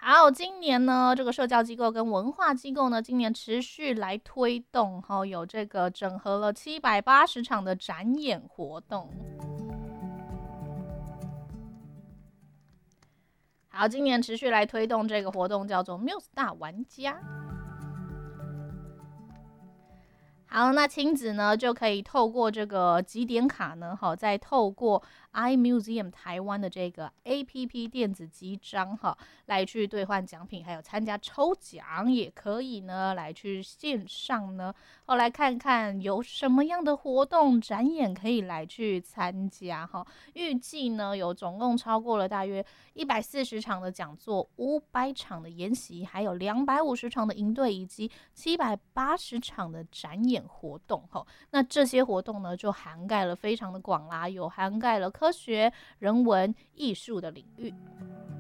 好，今年呢，这个社交机构跟文化机构呢，今年持续来推动，有这个整合了780场的展演活动。好，今年持续来推动这个活动叫做 Muse 大玩家。好，那亲子呢就可以透过这个集点卡呢，再透过 iMuseum 台湾的这个 APP 电子集章来去兑换奖品，还有参加抽奖，也可以呢来去线上呢，来看看有什么样的活动展演可以来去参加预计呢有总共超过了大约140场的讲座，500场的研习，还有250场的营队，以及780场的展演活动那这些活动呢就涵盖了非常的广啦，有涵盖了科学、人文、艺术的领域。